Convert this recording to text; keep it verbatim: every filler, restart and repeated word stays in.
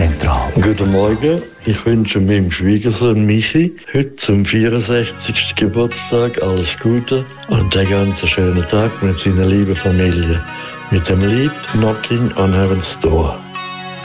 zentral. Guten Morgen, ich wünsche meinem Schwiegersohn Michi heute zum vierundsechzigsten Geburtstag alles Gute und einen ganz schönen Tag mit seiner lieben Familie. Mit dem Lied Knocking on Heaven's Door.